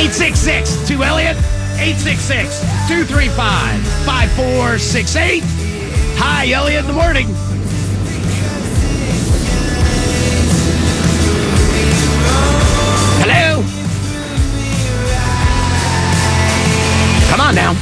866-2-ELLIOT, 866-235-5468. Hi, Elliot in the morning. Hello? Come on now.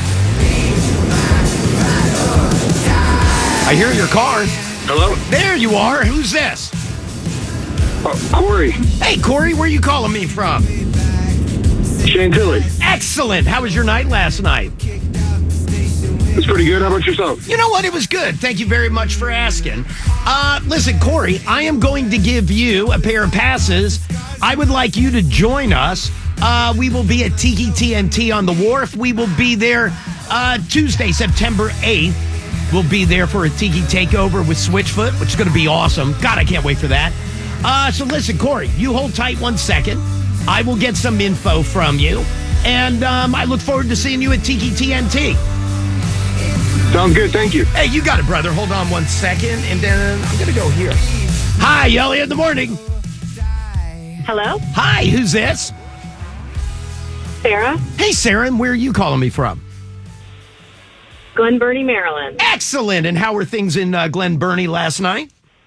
I hear your car. Hello? There you are. Who's this? Corey. Hey, Corey, where are you calling me from? Chantilly. Excellent. How was your night last night? It's pretty good. How about yourself? You know what? It was good. Thank you very much for asking. Listen, Corey, I am going to give you a pair of passes. I would like you to join us. We will be at Tiki TNT on the Wharf. We will be there Tuesday, September 8th. We'll be there for a Tiki takeover with Switchfoot, which is going to be awesome. God, I can't wait for that. So listen, Corey, you hold tight 1 second. I will get some info from you. And I look forward to seeing you at Tiki TNT. Sounds good. Thank you. Hey, you got it, brother. Hold on 1 second, and then I'm going to go here. Hi, Elliot in the morning. Hello? Hi, who's this? Sarah? Hey, Sarah, and where are you calling me from? Glen Burnie, Maryland. Excellent. And how were things in Glen Burnie last night?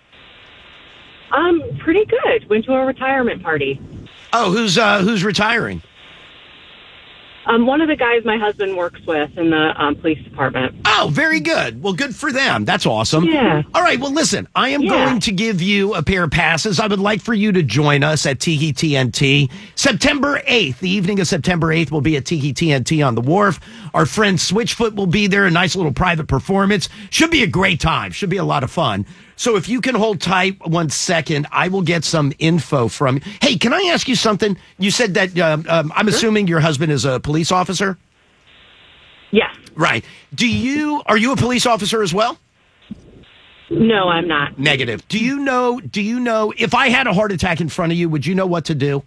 Pretty good. Went to a retirement party. Oh, who's retiring? One of the guys my husband works with in the police department. Oh, very good. Well, good for them. That's awesome. Yeah. All right. Well, listen, I am going to give you a pair of passes. I would like for you to join us at Tiki TNT. September 8th, the evening of September 8th, will be at Tiki TNT on the Wharf. Our friend Switchfoot will be there. A nice little private performance. Should be a great time. Should be a lot of fun. So if you can hold tight 1 second, I will get some info from you. Hey, can I ask you something? You said that I'm assuming your husband is a police officer? Yes. Right. Are you a police officer as well? No, I'm not. Negative. Do you know if I had a heart attack in front of you, would you know what to do?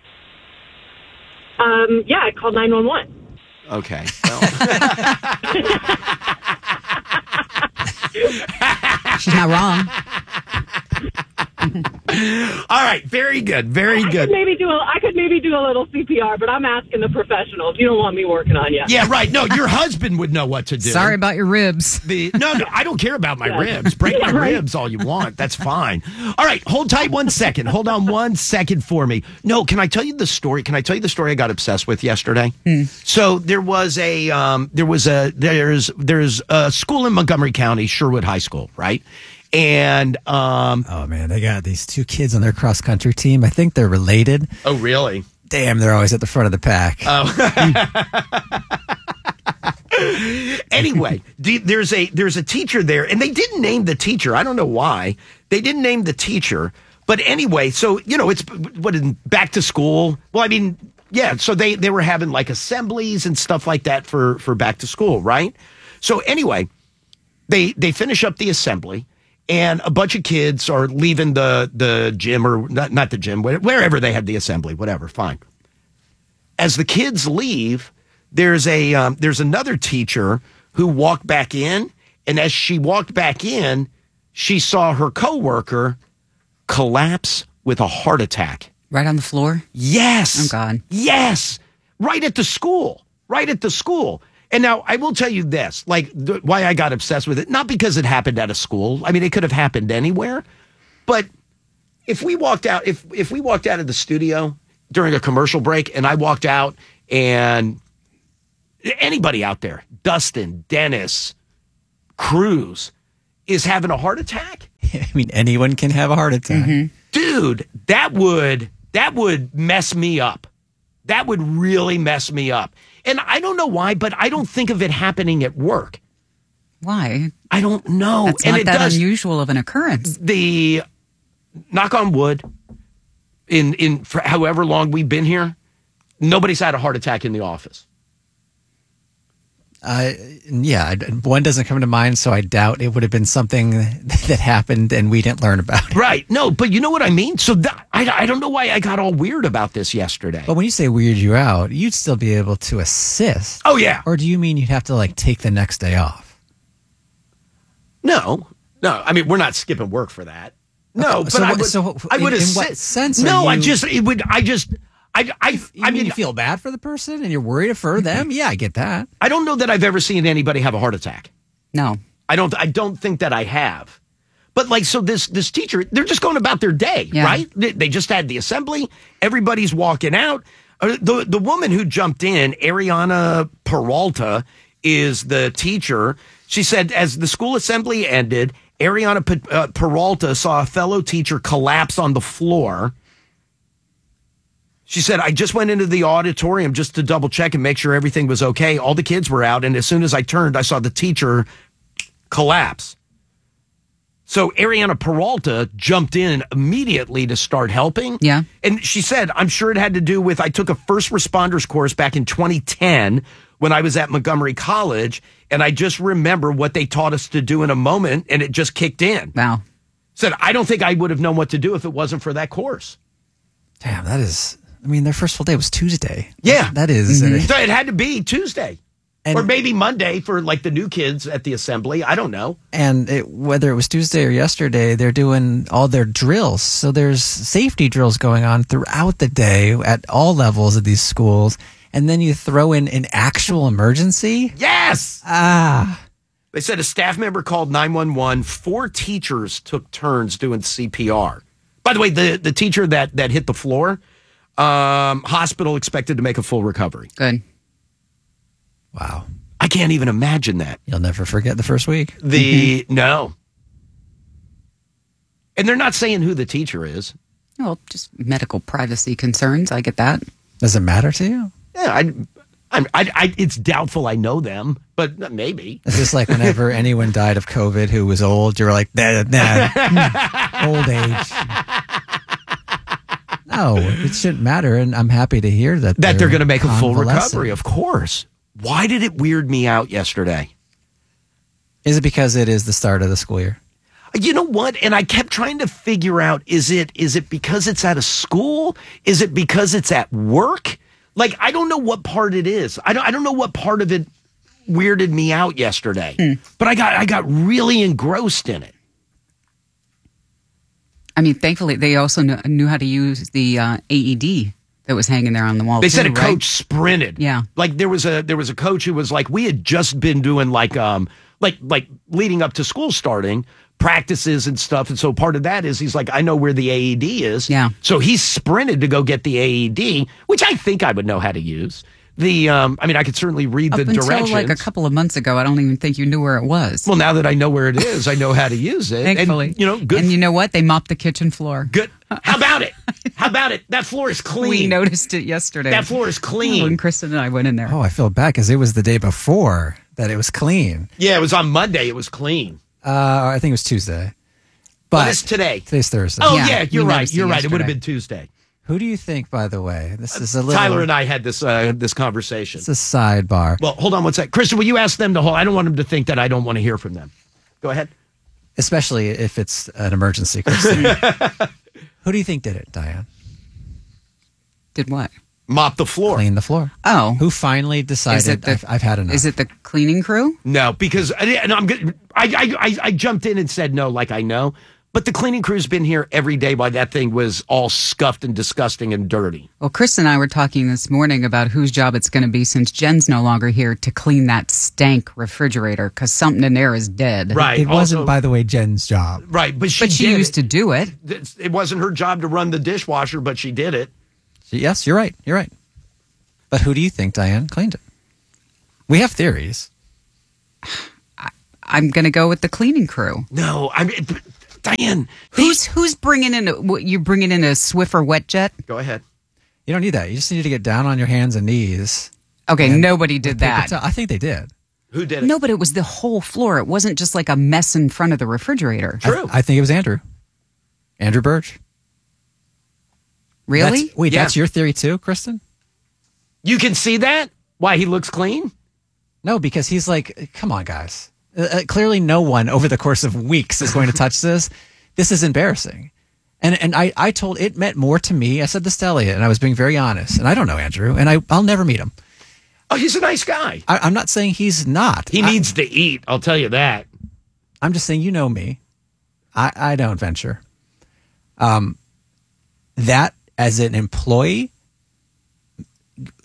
Yeah, I called 911. Okay. Well. She's not wrong. All right. Very good. Very good. I could maybe do a little CPR, but I'm asking the professionals. You don't want me working on you. Yeah, right. No, your husband would know what to do. Sorry about your ribs. No, I don't care about my ribs. Break my ribs all you want. That's fine. All right. Hold tight 1 second. Hold on 1 second for me. No, can I tell you the story? Can I tell you the story I got obsessed with yesterday? So there's a school in Montgomery County, Sherwood High School, right? And oh man, they got these two kids on their cross country team. I think they're related. Oh, really? Damn, they're always at the front of the pack. Oh. Anyway, there's a teacher there, and they didn't name the teacher. I don't know why they didn't name the teacher. But anyway, so it's back to school. Well, I mean, yeah. So they were having like assemblies and stuff like that for back to school, right? So anyway, they finish up the assembly. And a bunch of kids are leaving the gym, or not the gym, wherever they had the assembly, whatever, fine. As the kids leave, there's another teacher who walked back in, and as she walked back in, she saw her coworker collapse with a heart attack. Right on the floor? Yes. Oh, God. Yes. Right at the school. And now I will tell you this, why I got obsessed with it, not because it happened at a school. I mean, it could have happened anywhere. But if we walked out of the studio during a commercial break, and I walked out, and anybody out there, Dustin, Dennis, Cruz, is having a heart attack. I mean, anyone can have a heart attack. Mm-hmm. Dude, that would mess me up. That would really mess me up. And I don't know why, but I don't think of it happening at work. Why? I don't know. That's and not it that does, unusual of an occurrence. The knock on wood, in for however long we've been here, nobody's had a heart attack in the office. Yeah, one doesn't come to mind, so I doubt it would have been something that happened and we didn't learn about. Right. No, but you know what I mean? So I don't know why I got all weird about this yesterday. But when you say weird you out, you'd still be able to assist. Oh, yeah. Or do you mean you'd have to take the next day off? No. I mean, we're not skipping work for that. No, okay, but I would assist. In what sense? No, I I I mean, mean, you feel bad for the person and you're worried for them. Yeah, I get that. I don't know that I've ever seen anybody have a heart attack. No. I don't think that I have. But like, so this teacher, they're just going about their day, Yeah. right? They just had the assembly. Everybody's walking out. The woman who jumped in, Ariana Peralta, is the teacher. She said, as the school assembly ended, Ariana Peralta saw a fellow teacher collapse on the floor. She said, I just went into the auditorium just to double check and make sure everything was okay. All the kids were out. And as soon as I turned, I saw the teacher collapse. So Ariana Peralta jumped in immediately to start helping. Yeah. And she said, I'm sure it had to do with, I took a first responders course back in 2010 when I was at Montgomery College. And I just remember what they taught us to do in a moment. And it just kicked in. Wow. Said, I don't think I would have known what to do if it wasn't for that course. Damn, that is. I mean, their first full day was Tuesday. Yeah. That is. So it had to be Tuesday. And- or maybe Monday for like the new kids at the assembly. I don't know. And whether it was Tuesday or yesterday, they're doing all their drills. So there's safety drills going on throughout the day at all levels of these schools. And then you throw in an actual emergency. Yes. They said a staff member called 911. 4 teachers took turns doing CPR. By the way, the teacher that hit the floor, hospital expected to make a full recovery. Good. Wow. I can't even imagine that. You'll never forget the first week. No. And they're not saying who the teacher is. Well, just medical privacy concerns. I get that. Does it matter to you? Yeah, it's doubtful I know them, but maybe. It's just like whenever anyone died of COVID who was old, you were like, nah, old age. No, it shouldn't matter. And I'm happy to hear that They're going to make a full convalescent. recovery, of course. Why did it weird me out yesterday? Is it because it is the start of the school year? You know what? And I kept trying to figure out, is it because it's at a school? Is it because it's at work? Like, I don't know what part it is. I don't know what part of it weirded me out yesterday. But I got really engrossed in it. I mean, thankfully, they also knew how to use the AED that was hanging there on the wall. They said a right? coach sprinted. Yeah. Like there was a coach who was like, we had just been doing like leading up to school starting practices and stuff. And so part of that is he's like, I know where the AED is. Yeah. So he sprinted to go get the AED, which I think I would know how to use. I mean, I could certainly read the Until directions. like a couple of months ago, I don't even think you knew where it was. Well, now that I know where it is, I know how to use it. Thankfully. And, good. And you know what? They mopped the kitchen floor. Good. How about it? How about it? That floor is clean. We noticed it yesterday. That floor is clean. When Kristen and I went in there. Oh, I feel bad because it was the day before that it was clean. Yeah, it was on Monday. It was clean. I think it was Tuesday. But What is today? Today's Thursday. Oh, Yeah, yeah, you're we right. noticed it You're right. It would have yesterday. been Tuesday. Who do you think, by the way? This is a little. Tyler and I had this conversation. It's a sidebar. Well, hold on one sec. Kristen, will you ask them to hold? I don't want them to think that I don't want to hear from them. Go ahead. Especially if it's an emergency. Kristen. Who do you think did it, Diane? Did what? Mop the floor. Clean the floor. Oh. Who finally decided I've had enough? Is it the cleaning crew? No, because I jumped in and said no, like I know. But the cleaning crew's been here every day while that thing was all scuffed and disgusting and dirty. Well, Chris and I were talking this morning about whose job it's going to be since Jen's no longer here to clean that stank refrigerator because something in there is dead. Right. It wasn't, by the way, Jen's job. Right, but she But she did used to do it. It wasn't her job to run the dishwasher, but she did it. Yes, you're right. You're right. But who do you think, Diane, cleaned it? We have theories. I'm going to go with the cleaning crew. No, I mean, Diane. Who's bringing in you bringing in a Swiffer wet jet? Go ahead. You don't need that. You just need to get down on your hands and knees. Okay, And nobody did that. I think they did. Who did it? No, but it was the whole floor. It wasn't just like a mess in front of the refrigerator. True. I think it was Andrew. Andrew Birch. Really? Yeah. That's your theory too, Kristen? You can see that? Why, he looks clean? No, because he's like, come on, guys. Clearly no one over the course of weeks is going to touch this. This is embarrassing. And I told, it meant more to me. I said this to Elliot, and I was being very honest. And I don't know Andrew, and I'll never meet him. Oh, he's a nice guy. I'm not saying he's not. He needs to eat, I'll tell you that. I'm just saying, you know me. I don't venture. That as an employee,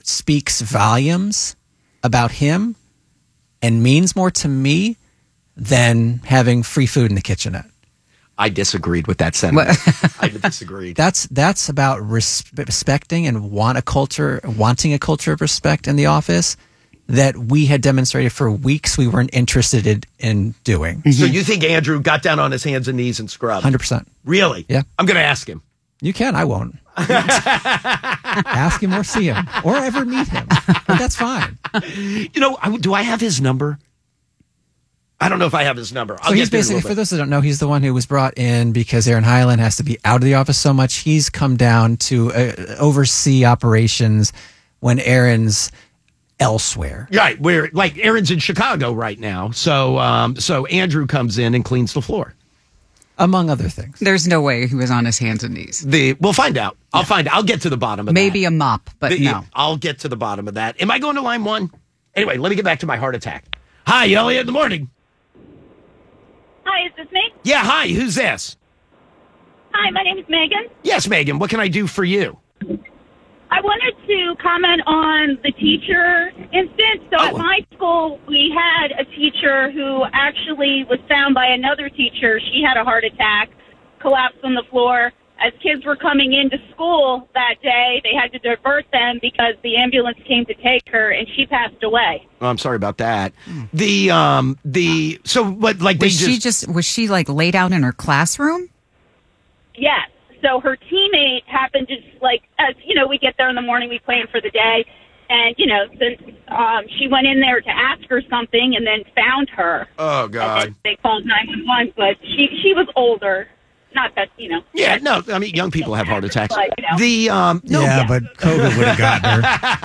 speaks volumes about him and means more to me than having free food in the kitchenette. I disagreed with that sentiment. I disagreed. That's about respecting and wanting a culture of respect in the office that we had demonstrated for weeks we weren't interested in doing. So you think Andrew got down on his hands and knees and scrubbed? 100%. Really? Yeah. I'm going to ask him. You can. I won't. Ask him or see him or ever meet him. But that's fine. Do I have his number? I don't know if I have his number. So he's basically, for those that don't know, he's the one who was brought in because Aaron Highland has to be out of the office so much. He's come down to oversee operations when Aaron's elsewhere. Right, where like Aaron's in Chicago right now. So Andrew comes in and cleans the floor. Among other things. There's no way he was on his hands and knees. We'll find out. I'll find out. I'll get to the bottom of that. Maybe a mop, but no. I'll get to the bottom of that. Am I going to line one? Anyway, let me get back to my heart attack. Hi, Elliot, in the morning. Hi, is this me? Yeah, hi, who's this? Hi, my name is Megan. Yes, Megan, what can I do for you? I wanted to comment on the teacher instance. So at my school, we had a teacher who actually was found by another teacher. She had a heart attack, collapsed on the floor. As kids were coming into school that day, they had to divert them because the ambulance came to take her, and she passed away. Oh, I'm sorry about that. So what? Like Was she like laid out in her classroom? Yes. So her teammate happened to, as you know, we get there in the morning, we plan for the day, and since she went in there to ask her something, and then found her. Oh God! And they called 911, but she was older. Not that, Yeah, no, I mean, young people have heart attacks. But, but COVID would have gotten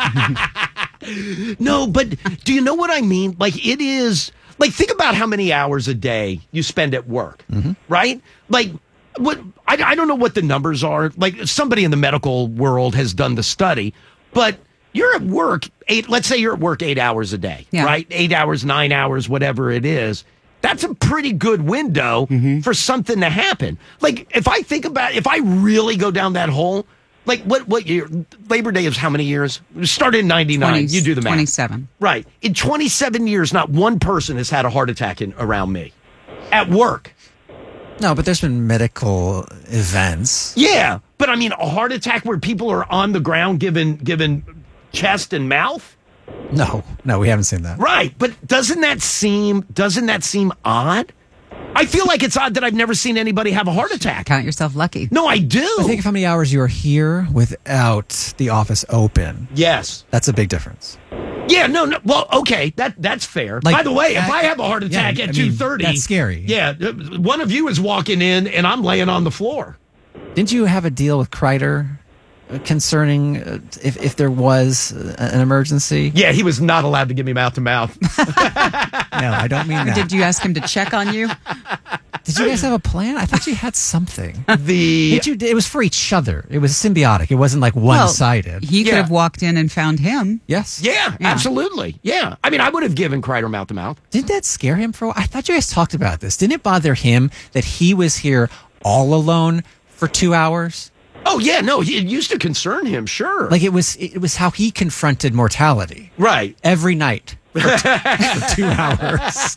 her. No, but do you know what I mean? Like, it is, like, think about how many hours a day you spend at work, right? Like, what I don't know what the numbers are. Like, somebody in the medical world has done the study, but you're at work, let's say you're at work 8 hours a day, right? 8 hours, 9 hours, whatever it is. That's a pretty good window for something to happen. Like, if I really go down that hole, like what year? Labor Day is how many years? It started in 99. You do the math. 27. Right. In 27 years, not one person has had a heart attack around me at work. No, but there's been medical events. Yeah. But I mean, a heart attack where people are on the ground given chest and mouth? No, we haven't seen that. Right, but doesn't that seem odd? I feel like it's odd that I've never seen anybody have a heart attack. Count yourself lucky. No, I do. I think of how many hours you are here without the office open. Yes. That's a big difference. Yeah, no. Well, okay, that's fair. Like, by the way, if I have a heart attack at 2:30, that's scary. Yeah, one of you is walking in and I'm laying on the floor. Didn't you have a deal with Kreider concerning if there was an emergency? Yeah, he was not allowed to give me mouth to mouth. No, I don't mean that. Did you ask him to check on you? Did you guys have a plan? I thought you had something. It was for each other. It was symbiotic. It wasn't like one-sided. Well, he could have walked in and found him. Yes. Yeah, absolutely. Yeah. I mean, I would have given Kreider mouth to mouth. Didn't that scare him for a while? I thought you guys talked about this. Didn't it bother him that he was here all alone for 2 hours? Oh, yeah, no, it used to concern him, sure. Like it was how he confronted mortality. Right. Every night for 2 hours.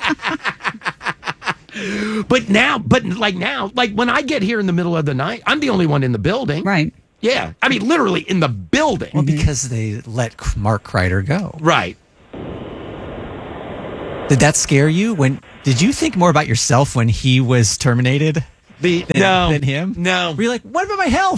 But now, when I get here in the middle of the night, I'm the only one in the building. Right. Yeah. I mean, literally in the building. Well, because they let Mark Kreider go. Right. Did that scare you? Did you think more about yourself when he was terminated? Than him? No. Were you like, what about my health?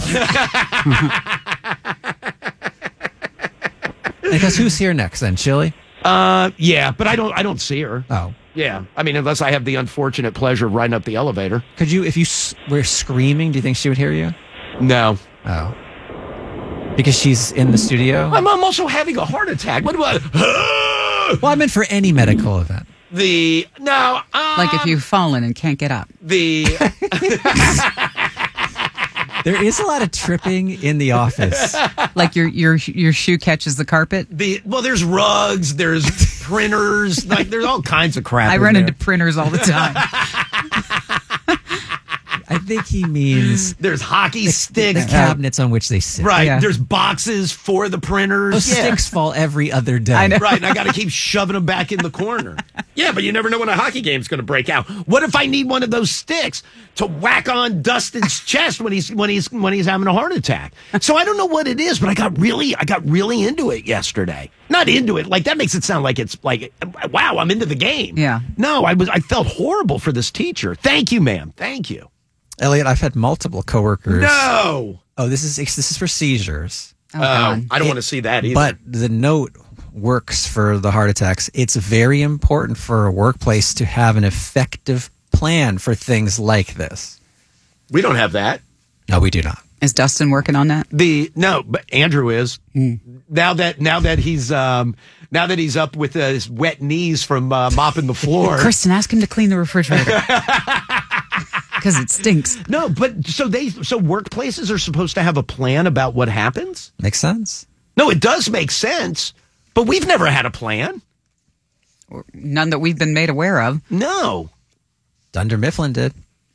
Because who's here next then? Chili? Yeah, but I don't see her. Oh. Yeah. I mean, unless I have the unfortunate pleasure of riding up the elevator. Could you, if you were screaming, do you think she would hear you? No. Oh. Because she's in the studio? I'm also having a heart attack. What about... Well, I meant for any medical event. Like if you've fallen and can't get up. There is a lot of tripping in the office. Like your shoe catches the carpet. There's rugs, there's printers, like there's all kinds of crap. I run into printers all the time. I I think he means There's hockey sticks. the cabinets on which they sit. Right. Yeah. There's boxes for the printers. Those sticks fall every other day. I know. Right, and I got to keep shoving them back in the corner. Yeah, but you never know when a hockey game's going to break out. What if I need one of those sticks to whack on Dustin's chest when he's having a heart attack? So I don't know what it is, but I got really into it yesterday. Not into it, like that makes it sound like it's like, wow, I'm into the game. Yeah. No, I felt horrible for this teacher. Thank you, ma'am. Thank you. Elliot, I've had multiple coworkers. No. Oh, this is for seizures. Oh, God. I don't want to see that either. But the note works for the heart attacks. It's very important for a workplace to have an effective plan for things like this. we don't have that. No, we do not. Is Dustin working on that? No, but Andrew is now that he's up with his wet knees from mopping the floor. Kristen, ask him to clean the refrigerator. Because it stinks. No, but so workplaces are supposed to have a plan about what happens? Makes sense? No, it does make sense, but we've never had a plan. None that we've been made aware of. No. Dunder Mifflin did.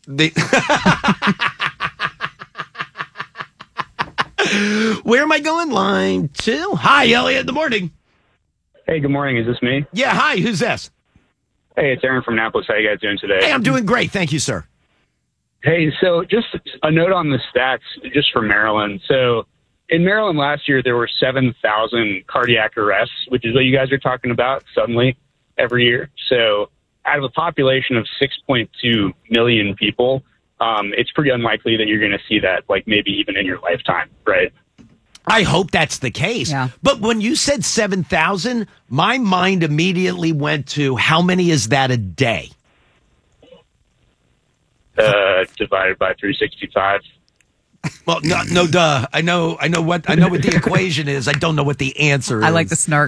Where am I going? Line 2. Hi, Elliot. In the morning. Hey, good morning. Is this me? Yeah, hi. Who's this? Hey, it's Aaron from Naples. How you guys doing today? Hey, I'm doing great. Thank you, sir. Hey, so just a note on the stats, just for Maryland. So in Maryland last year, there were 7,000 cardiac arrests, which is what you guys are talking about suddenly every year. So out of a population of 6.2 million people, it's pretty unlikely that you're going to see that, like maybe even in your lifetime, right? I hope that's the case. Yeah. But when you said 7,000, my mind immediately went to how many is that a day? Divided by 365. Well, no, duh. I know what the equation is. I don't know what the answer is. I like the snark.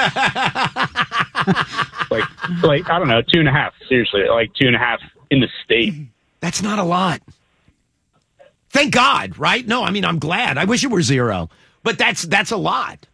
like I don't know, 2.5. Seriously, like 2.5 in the state. That's not a lot. Thank God, right? No, I mean, I'm glad. I wish it were 0, but that's a lot.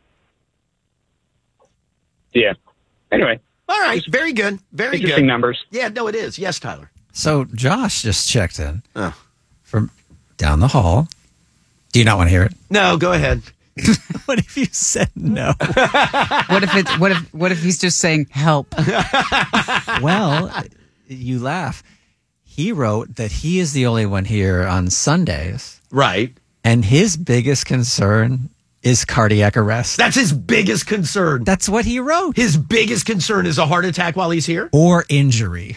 Yeah. Anyway, All right, very good, very interesting good. numbers. Yeah, no, it is. Yes, Tyler. So Josh just checked in Oh. from down the hall. Do you not want to hear it? No, go ahead. What if you said no? What if he's just saying help? Well, you laugh. He wrote that he is the only one here on Sundays, Right. and his biggest concern is cardiac arrest. That's his biggest concern. That's what he wrote. His biggest concern is a heart attack while he's here. Or injury.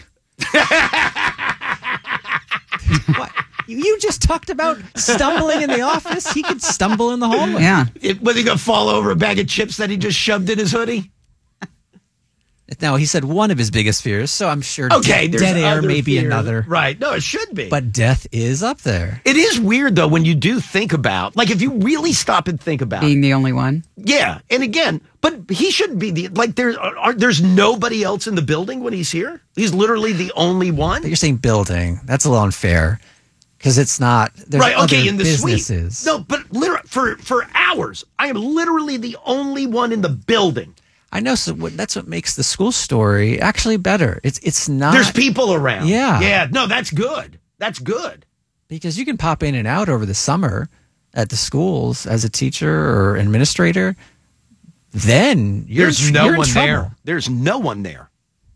What? You just talked about stumbling in the office. He could stumble in the hallway. Yeah. Was he going to fall over a bag of chips that he just shoved in his hoodie? Now, he said one of his biggest fears, so I'm sure Okay, there's dead air other may be fears. another. Right. No, it should be. But death is up there. it is weird, though, when you do think about, like, if you really stop and think about Being the only one. Yeah. And again, but he shouldn't be there's nobody else in the building when he's here. He's literally the only one. You're saying building. That's a little unfair because it's not. There's Right. Okay. other In the businesses. suite. No, but literally for hours, I am literally the only one in the building. I know. So that's what makes the school story actually better. It's not. There's people around. Yeah. Yeah. No, that's good. That's good. Because you can pop in and out over the summer at the schools as a teacher or administrator. Then There's you're no in one trouble. there. There's no one there.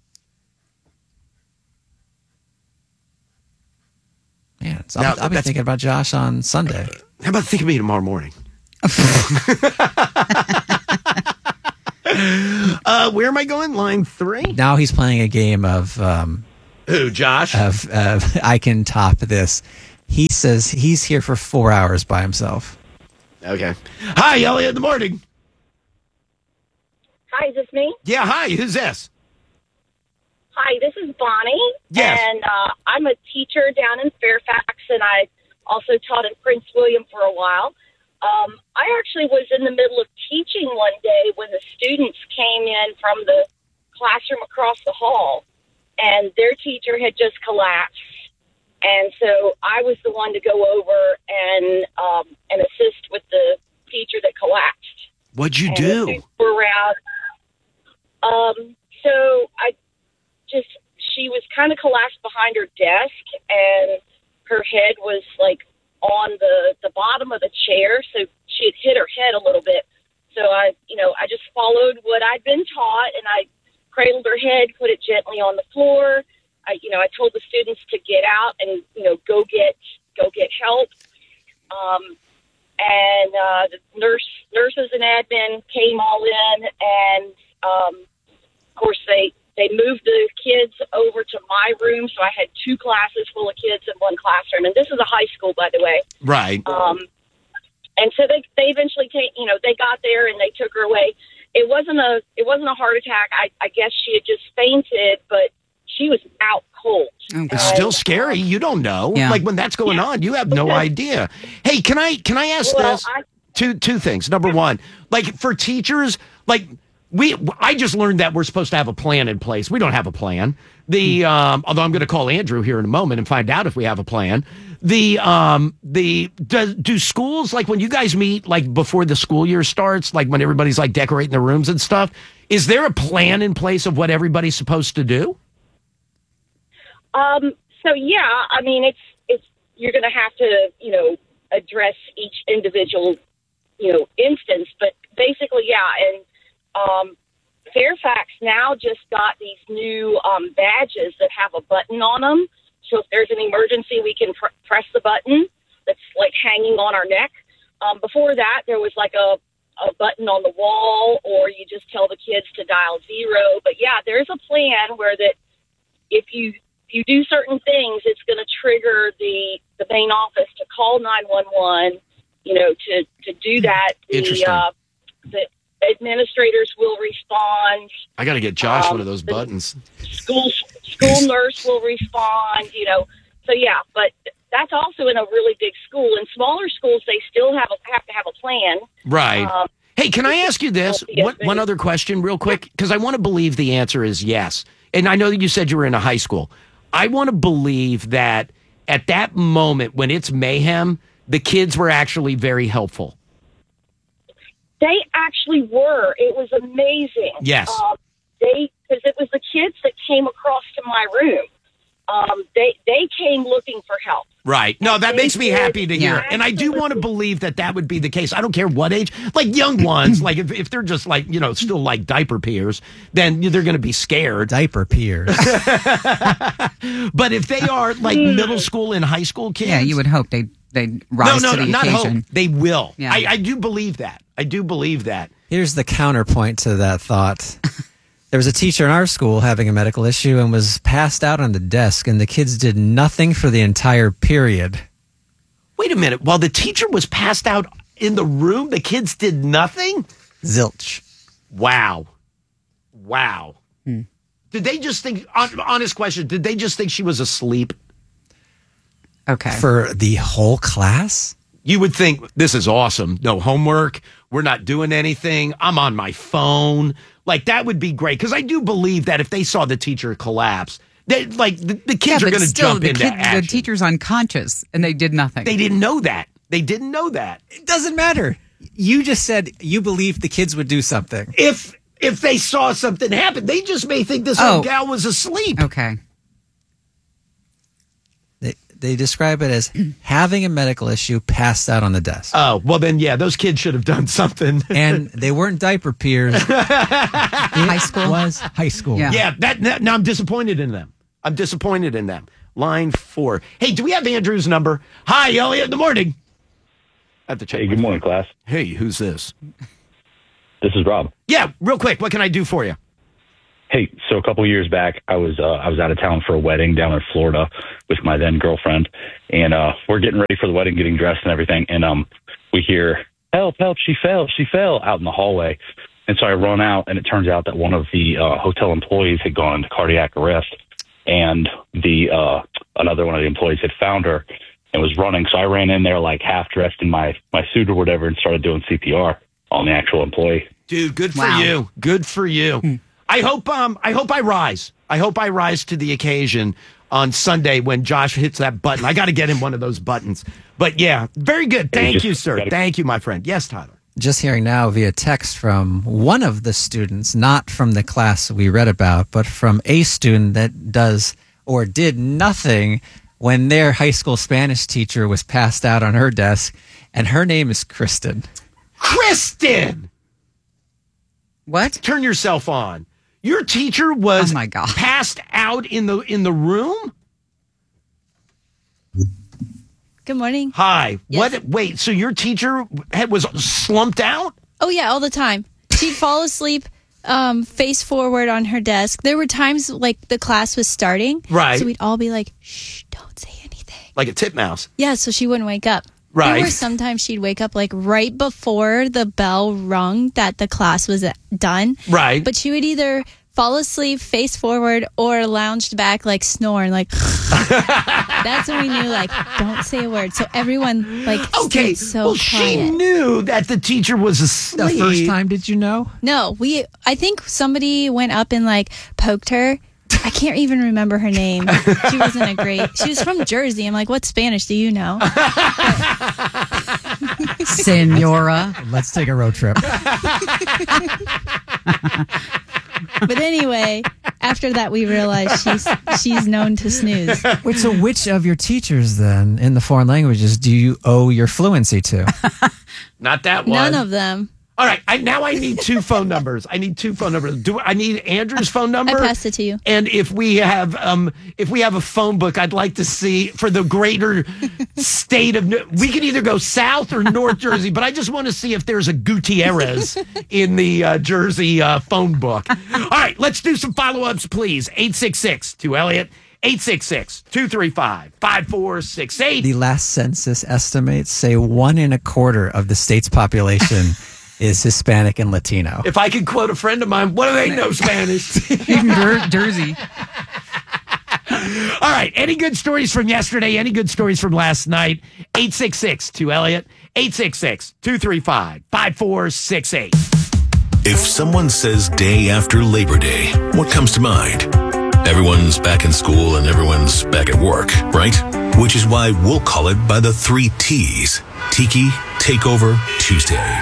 Man, so Now, I'll be that's- thinking about Josh on Sunday. How about think of me tomorrow morning? Where am I going? Line 3? Now he's playing a game of Who, Josh? I can top this. He says he's here for 4 hours by himself. Okay. Hi, Elliot, in the morning. Hi, is this me? Yeah, hi. Who's this? Hi, this is Bonnie. Yes. And I'm a teacher down in Fairfax, and I also taught in Prince William for a while. I actually was in the middle of teaching one day when the students came in from the classroom across the hall, and their teacher had just collapsed. And so I was the one to go over and assist with the teacher that collapsed. What'd you And the do? students were around. So she was kind of collapsed behind her desk, and her head was like on the bottom of the chair, so she had hit her head a little bit. So I just followed what I'd been taught, and I cradled her head, put it gently on the floor. I told the students to get out and go get help. And the nurses and admin came all in, and of course they moved the kids over to my room, so I had 2 classes full of kids in one classroom, and this is a high school, by the way. Right. And so they eventually they got there and they took her away. It wasn't a heart attack. I guess she had just fainted, but she was out cold. Okay. It's still scary. You don't know. Yeah. Like when that's going on, you have no idea. Hey, can I ask this? Two things. Number one, like for teachers, like I just learned that we're supposed to have a plan in place. We don't have a plan. Although I'm going to call Andrew here in a moment and find out if we have a plan. Do schools, like when you guys meet, like before the school year starts, like when everybody's like decorating their rooms and stuff, is there a plan in place of what everybody's supposed to do? So yeah, I mean, it's you're going to have to, address each individual, instance, but basically, yeah. And, Fairfax now just got these new, badges that have a button on them. So if there's an emergency, we can press the button that's like hanging on our neck. Before that, there was like a button on the wall, or you just tell the kids to dial 0. But yeah, there's a plan where that if you do certain things, it's going to trigger the main office to call 911. To do that, the administrators will respond. I got to get Josh one of those buttons. School nurse will respond. So yeah, but that's also in a really big school. In smaller schools, they still have to have a plan. Right. Hey, can I ask you this? One other question real quick? Because I want to believe the answer is yes. And I know that you said you were in a high school. I want to believe that at that moment when it's mayhem, the kids were actually very helpful. They actually were. It was amazing. Yes. Because it was the kids that came across to my room. They came looking for help. Right. No, that makes me happy to hear. Yeah. And I do want to believe that would be the case. I don't care what age. Like young ones, like if they're just like, still like diaper peers, then they're going to be scared. Diaper peers. But if they are like middle school and high school kids. Yeah, you would hope they'd rise to the not occasion. hope. They will. Yeah. I do believe that. I do believe that. Here's the counterpoint to that thought. There was a teacher in our school having a medical issue and was passed out on the desk, and the kids did nothing for the entire period. Wait a minute. While the teacher was passed out in the room, the kids did nothing? Zilch. Wow. Did they just think, honest question, did they just think she was asleep? Okay. For the whole class? You would think, this is awesome. No homework. We're not doing anything. I'm on my phone. Like, that would be great. Because I do believe that if they saw the teacher collapse, the kids are going to jump into action. The teacher's unconscious, and they did nothing. They didn't know that. It doesn't matter. You just said you believed the kids would do something. If they saw something happen, they just may think this old gal was asleep. Okay. They describe it as having a medical issue, passed out on the desk. Oh, well then, yeah, those kids should have done something. And they weren't diaper peers. High school? Was high school. Yeah. Yeah, now I'm disappointed in them. Line 4. Hey, do we have Andrew's number? Hi, Elliot, in the morning. I have to check. Hey, good morning, class. Hey, who's this? This is Rob. Yeah, real quick, what can I do for you? Hey, so a couple years back, I was out of town for a wedding down in Florida with my then girlfriend, and we're getting ready for the wedding, getting dressed and everything, and we hear, help, she fell out in the hallway. And so I run out, and it turns out that one of the hotel employees had gone into cardiac arrest, and another one of the employees had found her and was running. So I ran in there like half dressed in my suit or whatever and started doing CPR on the actual employee. Dude, good for you. Good for you. I hope I rise. I hope I rise to the occasion on Sunday when Josh hits that button. I got to get him one of those buttons. But yeah, very good. Thank you, sir. Thank you, my friend. Yes, Tyler. Just hearing now via text from one of the students, not from the class we read about, but from a student that does or did nothing when their high school Spanish teacher was passed out on her desk, and her name is Kristen. Kristen! What? Turn yourself on. Your teacher was Oh my God. passed out in the room? Good morning. Hi. Yes. What? Wait, so your teacher was slumped out? Oh, yeah, all the time. She'd fall asleep face forward on her desk. There were times like the class was starting. Right. So we'd all be like, shh, don't say anything. Like a titmouse. Yeah, so she wouldn't wake up. Right. There were sometimes she'd wake up like right before the bell rung that the class was done. Right. But she would either fall asleep face forward or lounged back like snoring like that's when we knew like don't say a word. So everyone like Okay, stayed so well, quiet. she knew that the teacher was asleep. The first time, did you know? No, I think somebody went up and like poked her. I can't even remember her name. She wasn't she was from Jersey. I'm like, what Spanish do you know? Senora. Let's take a road trip. But anyway, after that we realized she's known to snooze. Wait, so which of your teachers then in the foreign languages do you owe your fluency to? Not that one. None of them. All right, now I need two phone numbers. I need Andrew's phone number? I passed it to you. And if we have a phone book, I'd like to see for the greater state of. We can either go South or North Jersey, but I just want to see if there's a Gutierrez in the Jersey phone book. All right, let's do some follow-ups, please. 866-2-ELLIOT. 866-235-5468. The last census estimates say 1 1/4 of the state's population is Hispanic and Latino. If I could quote a friend of mine, what do they know Spanish? Even Jersey. All right. Any good stories from yesterday? Any good stories from last night? 866-2-ELLIOT. 866-235-5468. If someone says day after Labor Day, what comes to mind? Everyone's back in school and everyone's back at work, right? Which is why we'll call it by the 3 T's. Tiki Takeover Tuesday.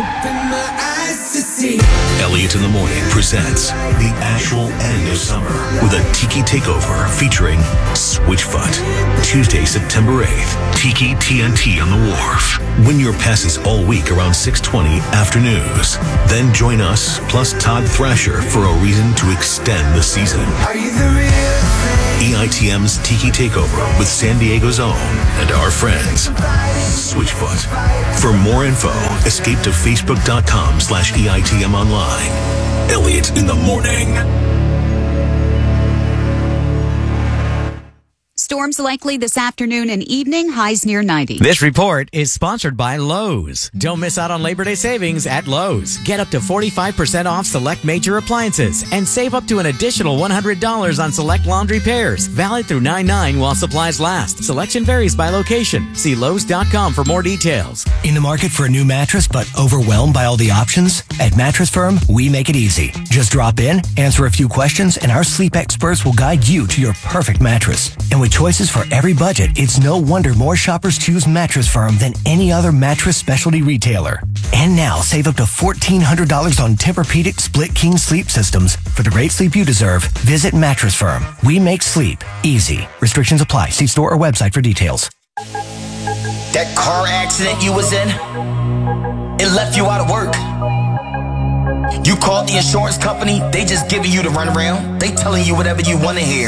Elliot in the Morning presents the actual end of summer with a Tiki Takeover featuring Switchfoot. Tuesday, September 8th, Tiki TNT on the Wharf. Win your passes all week around 6:20 after news. Then join us plus Todd Thrasher for a reason to extend the season. Are you the real thing? EITM's Tiki Takeover with San Diego's own and our friends, Switchfoot. For more info, escape to facebook.com/EITM online. Elliot in the Morning. Storms likely this afternoon and evening, highs near 90. This report is sponsored by Lowe's. Don't miss out on Labor Day savings at Lowe's. Get up to 45% off select major appliances and save up to an additional $100 on select laundry pairs. Valid through 9/9 while supplies last. Selection varies by location. See Lowe's.com for more details. In the market for a new mattress but overwhelmed by all the options? At Mattress Firm, we make it easy. Just drop in, answer a few questions, and our sleep experts will guide you to your perfect mattress. And with choices for every budget, it's no wonder more shoppers choose Mattress Firm than any other mattress specialty retailer. And now, save up to $1,400 on Tempur-Pedic Split King sleep systems. For the great sleep you deserve, visit Mattress Firm. We make sleep easy. Restrictions apply. See store or website for details. That car accident you was in, it left you out of work. You called the insurance company, they just giving you the runaround. They telling you whatever you want to hear.